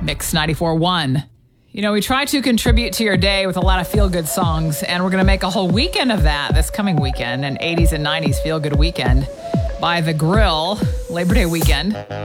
Mix 94.1. You know, we try to contribute to your day with a lot of feel-good songs, and we're going to make a whole weekend of that this coming weekend, an 80s and 90s feel-good weekend by The Grill, Labor Day weekend.